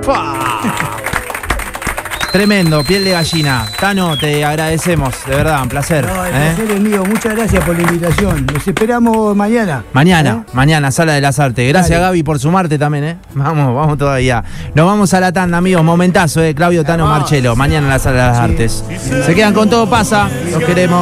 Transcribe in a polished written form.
Tremendo, piel de gallina. Tano, te agradecemos, de verdad, un placer. No, el placer es mío. Muchas gracias por la invitación. Los esperamos mañana. Mañana, Sala de las Artes. Gracias, Dale. Gaby, por sumarte también, Vamos todavía. Nos vamos a la tanda, amigos. Momentazo, Claudio, Tano, Marchelo. Mañana en la Sala de las Artes. Se quedan con Todo Pasa. Los queremos.